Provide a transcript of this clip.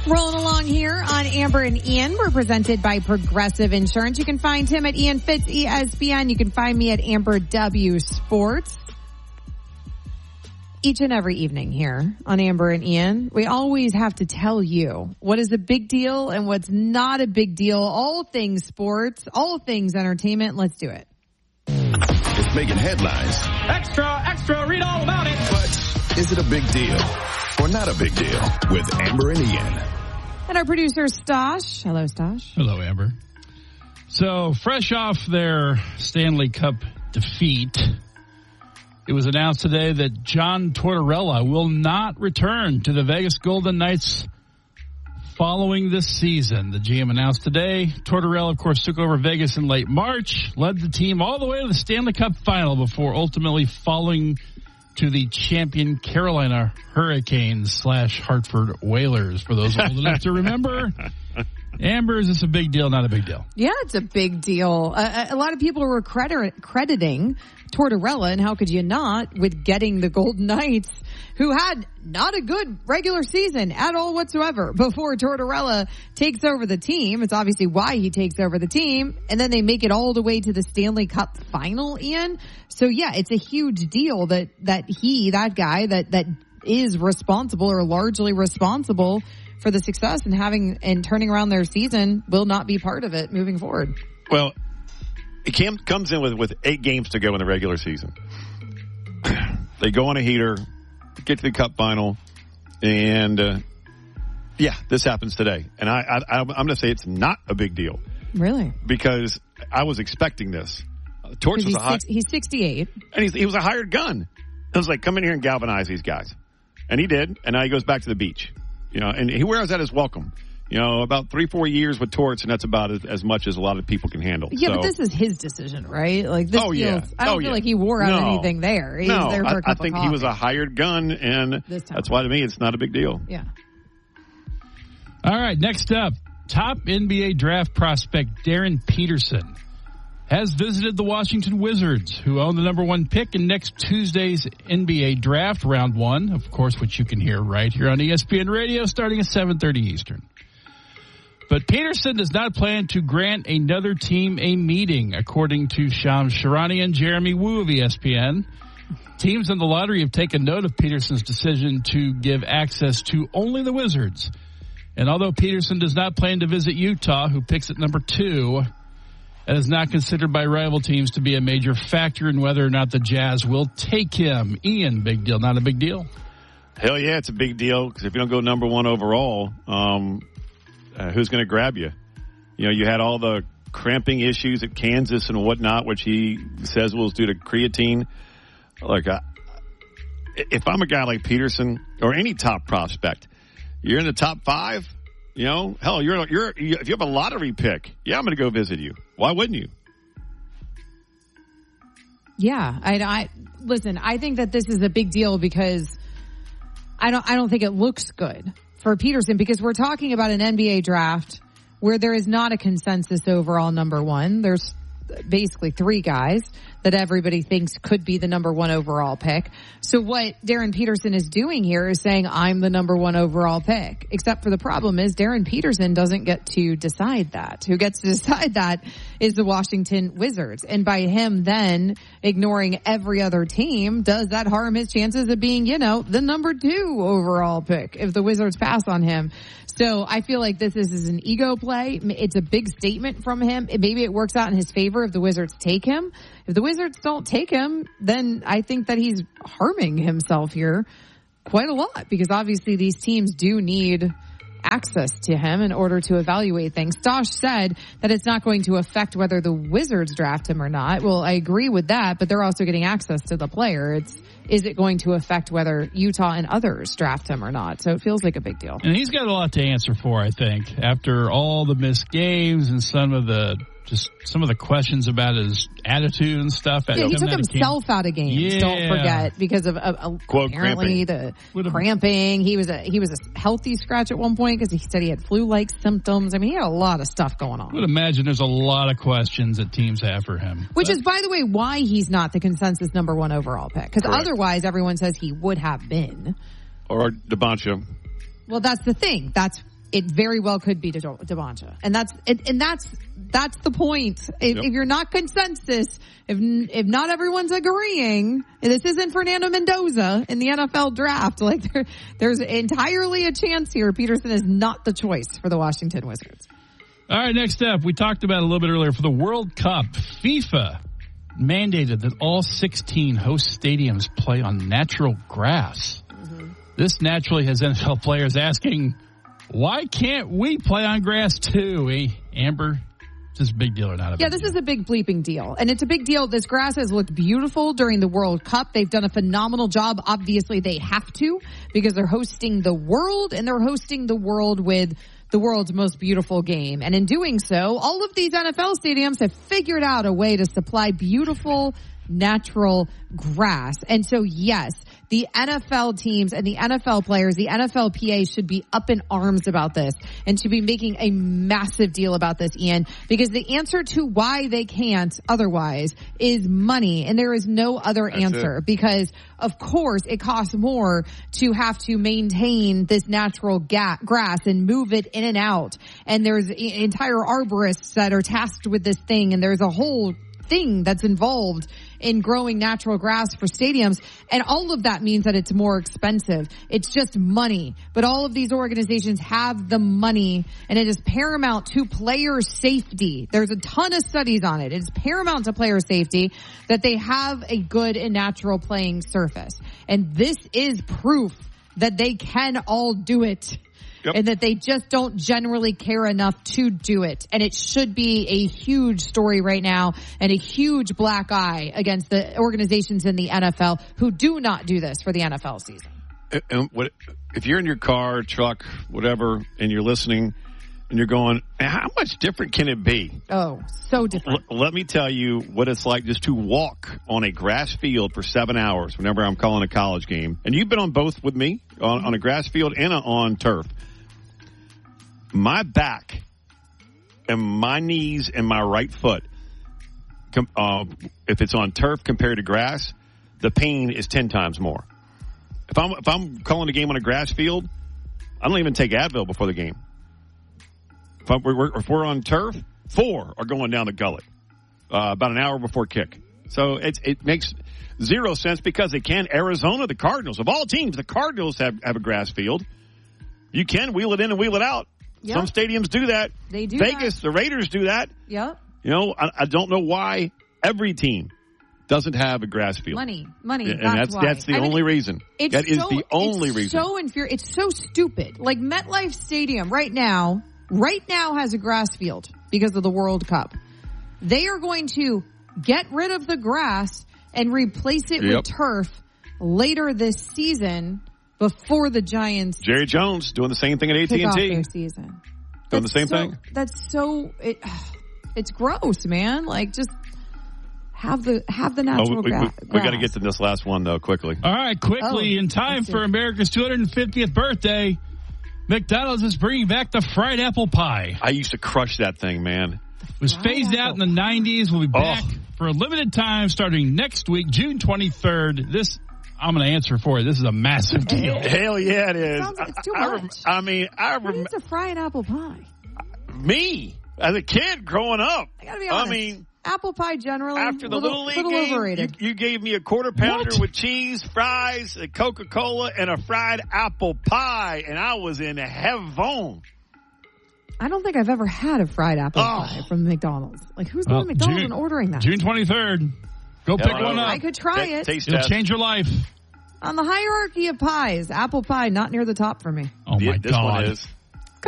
Rolling along here on Amber and Ian. We're presented by Progressive Insurance. You can find him at Ian Fitz ESPN. You can find me at Amber W Sports. Each and every evening here on Amber and Ian, we always have to tell you what is a big deal and what's not a big deal. All things sports, all things entertainment. Let's do it. It's making headlines. Extra, read all about it. But is it a big deal or not a big deal with Amber and Ian? And our producer, Stosh. Hello, Stosh. Hello, Amber. So, fresh off their Stanley Cup defeat, it was announced today that John Tortorella will not return to the Vegas Golden Knights following this season. The GM announced today. Tortorella, of course, took over Vegas in late March, led the team all the way to the Stanley Cup final before ultimately falling to the champion Carolina Hurricanes / Hartford Whalers, for those old enough to remember. Amber, is this a big deal, not a big deal? Yeah, it's a big deal. A lot of people were crediting Tortorella, and how could you not, with getting the Golden Knights, who had not a good regular season at all whatsoever before Tortorella takes over the team. It's obviously why he takes over the team, and then they make it all the way to the Stanley Cup final, Ian. So yeah, it's a huge deal that guy that is responsible or largely responsible for the success and turning around their season will not be part of it moving forward. Well, it comes in with 8 games to go in the regular season. They go on a heater, get to the Cup final, and this happens today. And I'm going to say it's not a big deal. Really? Because I was expecting this. Torch was he's 68. And he was a hired gun. It was like, come in here and galvanize these guys. And he did, and now he goes back to the beach. You know, and he wears that as welcome. You know, about 3-4 years with Torts, and that's about as much as a lot of people can handle. Yeah, but this is his decision, right? Like this feels, I don't feel like he wore out anything there. He was there for a cup I think of coffee. He was a hired gun, and that's why to me it's not a big deal. Yeah. All right, next up, top NBA draft prospect Darren Peterson has visited the Washington Wizards, who own the number 1 pick in next Tuesday's NBA draft, round 1, of course, which you can hear right here on ESPN Radio starting at 7:30 Eastern. But Peterson does not plan to grant another team a meeting, according to Shams Charania and Jeremy Woo of ESPN. Teams in the lottery have taken note of Peterson's decision to give access to only the Wizards. And although Peterson does not plan to visit Utah, who picks at number 2, that is not considered by rival teams to be a major factor in whether or not the Jazz will take him. Ian, big deal, not a big deal? Hell yeah, it's a big deal, because if you don't go number 1 overall, who's going to grab you? You know, you had all the cramping issues at Kansas and whatnot, which he says was due to creatine. Like, if I'm a guy like Peterson or any top prospect, you're in the top 5. You know, hell, if you have a lottery pick, I'm going to go visit you. Why wouldn't you? Yeah, I listen. I think that this is a big deal because I don't think it looks good for Peterson, because we're talking about an NBA draft where there is not a consensus overall number 1. There's basically 3 guys that everybody thinks could be the number 1 overall pick. So what Darren Peterson is doing here is saying, I'm the number 1 overall pick. Except for the problem is Darren Peterson doesn't get to decide that. Who gets to decide that is the Washington Wizards. And by him then ignoring every other team, does that harm his chances of being, the number 2 overall pick if the Wizards pass on him? So I feel like this is an ego play. It's a big statement from him. Maybe it works out in his favor if the Wizards take him. If the Wizards don't take him, then I think that he's harming himself here quite a lot, because obviously these teams do need access to him in order to evaluate things. Stosh said that it's not going to affect whether the Wizards draft him or not. Well, I agree with that, but they're also getting access to the player. Is it going to affect whether Utah and others draft him or not? So it feels like a big deal. And he's got a lot to answer for, I think, after all the missed games and some of the questions about his attitude and stuff. Yeah, he took himself out of games. Yeah. Don't forget, because of quote, apparently cramping. The cramping. He was a healthy scratch at one point because he said he had flu-like symptoms. I mean, he had a lot of stuff going on. I would imagine there's a lot of questions that teams have for him. Which is, by the way, why he's not the consensus number 1 overall pick. Because otherwise, everyone says he would have been. Or DeBancha. Well, that's the thing. That's it very well could be Devonta. And that's the point. If you're not consensus, if not everyone's agreeing, this isn't Fernando Mendoza in the NFL draft. Like there's entirely a chance here Peterson is not the choice for the Washington Wizards. All right, next up, we talked about it a little bit earlier for the World Cup. FIFA mandated that all 16 host stadiums play on natural grass. Mm-hmm. This naturally has NFL players asking, why can't we play on grass too? Amber, is this a big deal or not? This is a big bleeping deal. And it's a big deal. This grass has looked beautiful during the World Cup. They've done a phenomenal job. Obviously, they have to because they're hosting the world, and they're hosting the world with the world's most beautiful game. And in doing so, all of these NFL stadiums have figured out a way to supply beautiful, natural grass. And so, yes, the NFL teams and the NFL players, the NFLPA should be up in arms about this and should be making a massive deal about this, Ian, because the answer to why they can't otherwise is money. And there is no other answer because, of course, it costs more to have to maintain this natural grass and move it in and out. And there's entire arborists that are tasked with this thing, and there's a whole thing that's involved in growing natural grass for stadiums, and all of that means that it's more expensive. It's just money. But all of these organizations have the money, and it is paramount to player safety. There's a ton of studies on it. It is paramount to player safety that they have a good and natural playing surface. And this is proof that they can all do it. Yep. And that they just don't generally care enough to do it. And it should be a huge story right now and a huge black eye against the organizations in the NFL who do not do this for the NFL season. And if you're in your car, truck, whatever, and you're listening and you're going, how much different can it be? Oh, so different. Let me tell you what it's like just to walk on a grass field for 7 hours whenever I'm calling a college game. And you've been on both with me, on a grass field and on turf. My back and my knees and my right foot, if it's on turf compared to grass, the pain is 10 times more. If I'm calling a game on a grass field, I don't even take Advil before the game. If we're on turf, 4 are going down the gullet about an hour before kick. So it makes zero sense because they can. Arizona, the Cardinals, of all teams, the Cardinals have a grass field. You can wheel it in and wheel it out. Yep. Some stadiums do that. They do. Vegas, the Raiders do that. Yep. You know, I don't know why every team doesn't have a grass field. Money. And that's the only reason. That is the only reason. So infuriating. It's so stupid. Like MetLife Stadium right now has a grass field because of the World Cup. They are going to get rid of the grass and replace it with turf later this season. Before the Giants, Jerry Jones doing the same thing at AT&T. Off their season. Doing the same thing. That's so. It's gross, man. Like just have the natural grass. We got to get to this last one though, quickly. All right, quickly in time for America's 250th birthday. McDonald's is bringing back the fried apple pie. I used to crush that thing, man. It was phased out in the 90s. We'll be back for a limited time starting next week, June 23rd. I'm going to answer for it. This is a massive deal. Hell yeah, it is. It's too much. I remember. It's a fried apple pie. Me, as a kid growing up. I got to be honest. Apple pie generally. After the Little League game, overrated. You gave me a quarter pounder with cheese, fries, a Coca-Cola, and a fried apple pie, and I was in heaven. I don't think I've ever had a fried apple pie from McDonald's. Like, who's going to McDonald's and ordering that? June 23rd. Go pick one up. I could try it. It'll change your life. On the hierarchy of pies, apple pie not near the top for me. Oh, my God. This one is.